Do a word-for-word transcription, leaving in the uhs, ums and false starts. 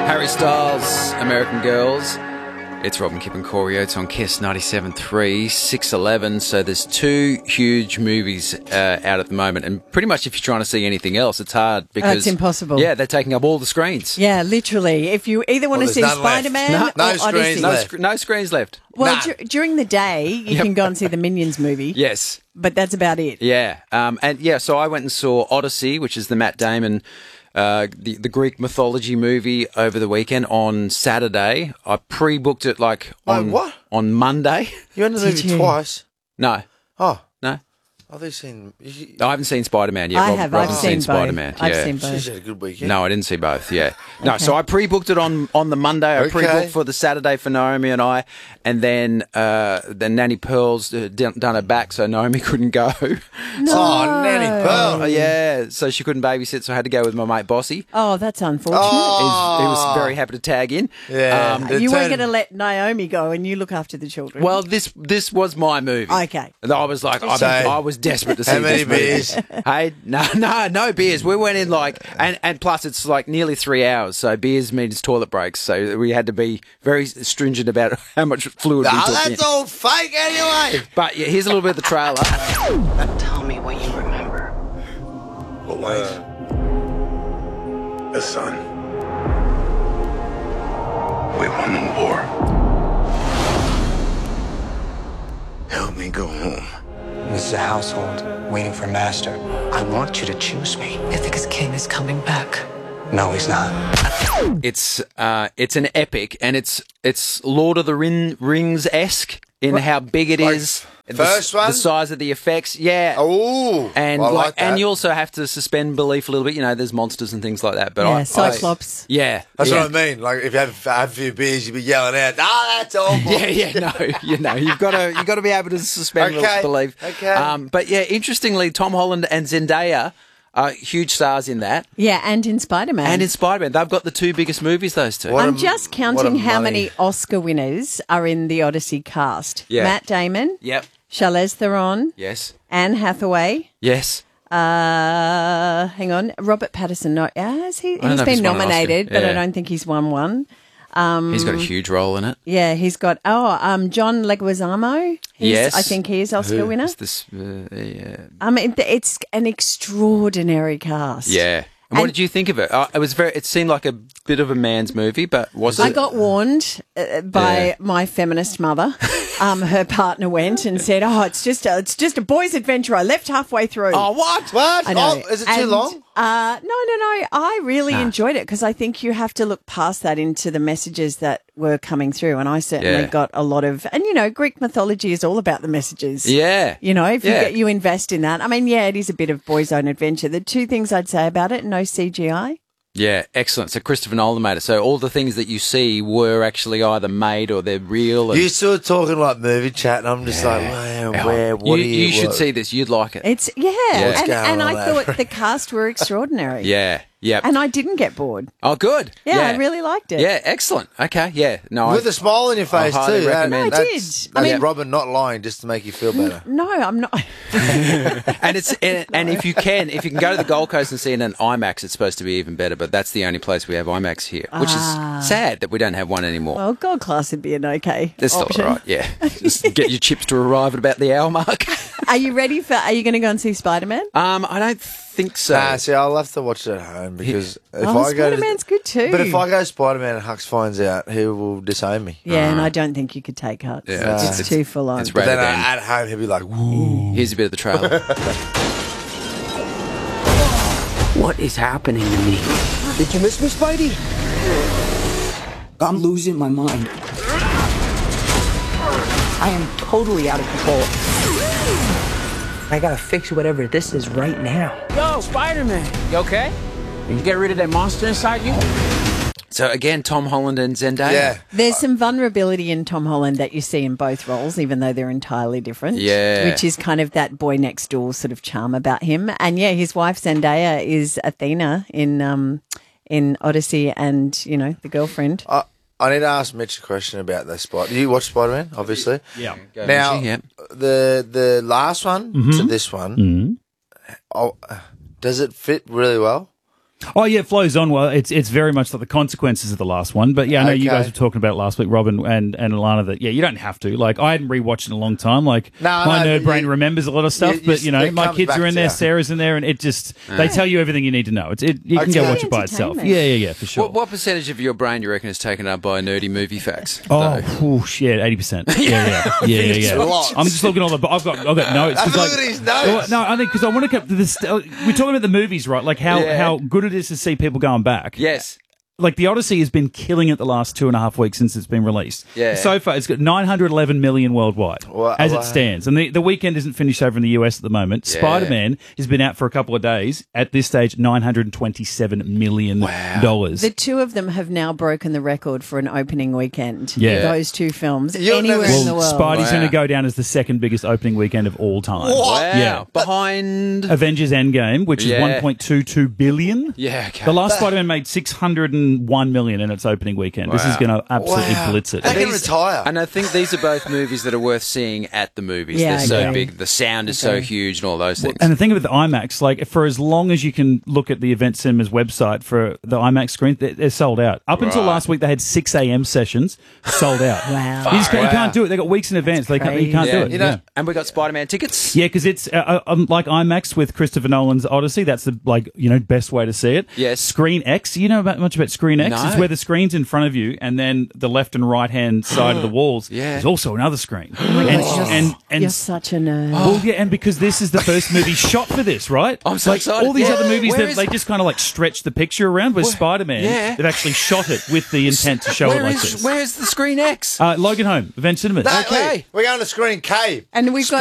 Harry Styles, American Girls. It's Robin, Kip and Corey Oates on Kiss ninety-seven point three, six eleven. So there's two huge movies uh, out at the moment. And pretty much if you're trying to see anything else, it's hard because... Oh, it's impossible. Yeah, they're taking up all the screens. Yeah, literally. If you either want Well, to see there's none left. Spider-Man No- or no screens Odyssey. No, left. sc- no screens left. Well, Nah. dur- during the day, you Yep. can go and see the Minions movie. Yes. But that's about it. Yeah. Um, and yeah, so I went and saw Odyssey, which is the Matt Damon... Uh, the, the Greek mythology movie over the weekend on Saturday. I pre-booked it like on Wait, what? on Monday. You went to the Did movie you? twice? No, Oh, no, I've seen... You, I haven't seen Spider-Man yet. I Rob- have. Rob's I've seen both. Spider-Man. I've yeah. seen both. she's had a good weekend. No, I didn't see both. Yeah, no. Okay. So I pre-booked it on, on the Monday. I Okay. pre-booked for the Saturday for Naomi and I, and then uh, then Nanny Pearl's uh, done, done her back, so Naomi couldn't go. No. Oh, Nanny Pearl. Oh, yeah, so she couldn't babysit, so I had to go with my mate Bossy. Oh, that's unfortunate. Oh. He's, he was very happy to tag in. Yeah. Um, The you weren't turn- going to let Naomi go and you look after the children. well, this this was my movie. Okay. And I was like, I, So- I was desperate to see How many this movie. beers? Hey, no, no, no beers. We went in like, and, and plus it's like nearly three hours, so beers means toilet breaks. So we had to be very stringent about how much fluid we Nah, took that's in. all fake anyway. But yeah, here's a little bit of the trailer. Tell me what you remember. A wife. A son. We won the war. Help me go home. This is a household waiting for master. I want you to choose me. You think his king is coming back? No, he's not. It's uh, it's an epic, and it's it's Lord of the Ring, Rings esque in how big it Like is. The- first one? the size of the effects, yeah. Oh, And I like, like that. and you also have to suspend belief a little bit. You know, there's monsters and things like that. But yeah, I, I, Cyclops. yeah, That's yeah. what I mean. Like if you have, have a few beers, you'd be yelling out, "Oh, that's awful." Yeah, yeah, no, you know, you've got to, you've got to be able to suspend Okay, belief. okay. Um, but yeah, interestingly, Tom Holland and Zendaya are huge stars in that, Yeah, and in Spider-Man. and in Spider-Man, they've got the two biggest movies. Those two. What I'm a- just what counting a how money. many Oscar winners are in the Odyssey cast. Yeah. Matt Damon, Yep. Charlize Theron, Yes. Anne Hathaway. Yes. Uh, hang on, Robert Pattinson. No, has he? don't He's know if been he's won an Oscar. nominated, but I Yeah. don't think he's won one. He's got a huge role in it. Yeah, he's got. Oh, um, John Leguizamo. He's, Yes. I think he is Oscar winner. It's this. Uh, yeah. I mean, it's an extraordinary cast. Yeah. And what And- did you think of it? Uh, it was very. It seemed like a bit of a man's movie, but was it? I got warned uh, by Yeah. my feminist mother. Um, her partner went and said, "Oh, it's just a, it's just a boys' adventure." I left halfway through. Oh, what? What? I know. Oh, is it too And, long? Uh, no, no, no. I really Nah. enjoyed it because I think you have to look past that into the messages that were coming through. And I certainly Yeah. got a lot of, and you know, Greek mythology is all about the messages. Yeah. You know, if you Yeah. get, you invest in that. I mean, yeah, it is a bit of boys' own adventure. The two things I'd say about it, no C G I. Yeah, excellent. So Christopher Nolan made it. So all the things that you see were actually either made or they're real. And You still talking like movie chat, and I'm just like, where, where, what you, are you? you should what? see this. You'd like it. It's, yeah. What's And, going and on I there? thought the cast were extraordinary. Yeah. Yeah. And I didn't get bored. Oh, good. Yeah, I really liked it. Yeah, excellent. Okay, yeah. No, With I, a smile on your face highly too. That- recommend. No, I that's, did. I that's mean- Robin not lying just to make you feel better. No, I'm not. and it's and, and if you can, if you can go to the Gold Coast and see it in IMAX, it's supposed to be even better. But that's the only place we have IMAX here, which Ah. is sad that we don't have one anymore. Well, Gold Class would be an okay That's still option. all right. Yeah, just get your chips to arrive at about the hour mark. Are you ready for? Are you going to go and see Spider-Man? Um, I don't think so. Nah, see, I'll have to watch it at home because if Oh, I go to, Spider-Man's good too. But if I go Spider-Man and Hux finds out, he will disown me. Yeah, and I don't think you could take Huts. Ah. Yeah, it's, it's- too full on. it's But then Rather uh, than- at home, he'll be like, "Woo." Here's a bit of the trailer. What is happening to me? Did you miss me, Spidey? I'm losing my mind. I am totally out of control. I gotta fix whatever this is right now. Yo, Spider-Man, you okay? You get rid of that monster inside you? So again, Tom Holland and Zendaya. Yeah. There's some vulnerability in Tom Holland that you see in both roles, even though they're entirely different. Yeah. Which is kind of that boy next door sort of charm about him. And yeah, his wife Zendaya is Athena in um in Odyssey, and you know the girlfriend. I, I need to ask Mitch a question about the Spider. You watch Spider-Man, obviously. Yeah. Go, Now, Mitchie, yep. the the last one to this one, oh, does it fit really well? Oh yeah, it flows on. Well, it's it's very much like the consequences of the last one. But yeah, I know you Okay. guys were talking about it last week, Robin and and Alana. That yeah, you don't have to. Like I hadn't rewatched in a long time. Like No, my no, nerd but brain you- remembers a lot of stuff, you- you- but you know, it my comes kids back are in to there, you. Sarah's in there, and it just they tell you everything you need to know. It's it you can Okay. go watch it by itself. Entertainment. Yeah, yeah, yeah, for sure. What, what percentage of your brain do you reckon is taken up by nerdy movie facts? Oh, though? whoosh, yeah, eighty percent. Yeah, yeah, yeah, yeah. yeah. Lots. I'm just looking at all the. I've got, I've got notes. 'cause, Look like- at his notes. Well, no, I think because I want to keep this. Uh, we're talking about the movies, right? Like how Yeah. how good it is to see people going back. Yes. Like the Odyssey has been killing it the last two and a half weeks since it's been released. Yeah. So far, it's got nine hundred eleven million worldwide Wow. as Wow. it stands, and the the weekend isn't finished over in the U S at the moment. Yeah. Spider Man has been out for a couple of days. At this stage, nine hundred twenty-seven million dollars. The two of them have now broken the record for an opening weekend. Yeah. Those two films. You'll anywhere never- in the Well, world. Spidey's Wow. going to go down as the second biggest opening weekend of all time. What? Wow. Yeah. Behind. Avengers Endgame, which Yeah. is one point two two billion. Yeah, okay. The last Spider-Man made six hundred one million in its opening weekend. This is Wow. going to absolutely Wow. blitz it. They can These- retire. And I think these are both movies that are worth seeing at the movies. Yeah, They're I so agree. big. The sound is so Okay. huge and all those things. And the thing with the IMAX, like for as long as you can look at the Event Cinemas website for the IMAX screen, they're, they're sold out. Up until Right. last week, they had six a.m. sessions sold out. Wow. You, just can't, you Wow. can't do it. They got weeks in advance. They can't, you can't yeah. do it. You know- yeah. And we got Spider-Man tickets. Yeah, because it's uh, uh, um, like IMAX with Christopher Nolan's Odyssey. That's the like you know best way to see it. Yes. Screen X. You know about, much about Screen X? No. It's where the screen's in front of you, and then the left and right hand side of the walls. Yeah. There's also another screen. and You're, and and you're such a nerd. well, yeah, and because this is the first movie shot for this, right? I'm so like, excited. All these Yeah. other movies, Where they is- they just kind of like stretch the picture around. With Spider-Man, yeah. they've actually shot it with the intent to show it Where like is this. where's the Screen X? Uh, Logan Home, Event Cinemas. That- Okay. Lee, we're going to Screen Cave. And we've got